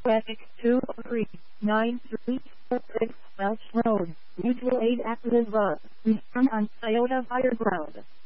Traffic 203-9346 Welch Road, Mutual Aid Accident Bus, Return on Toyota Fireground.